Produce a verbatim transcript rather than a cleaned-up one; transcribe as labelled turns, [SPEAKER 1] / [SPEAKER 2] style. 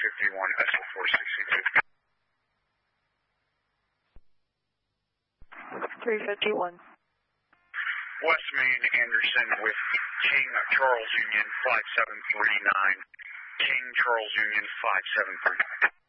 [SPEAKER 1] fifty-one S O four sixty-two.
[SPEAKER 2] three fifty-one.
[SPEAKER 1] West Main Anderson with King Charles Union five seven three nine. King Charles Union five seven three nine.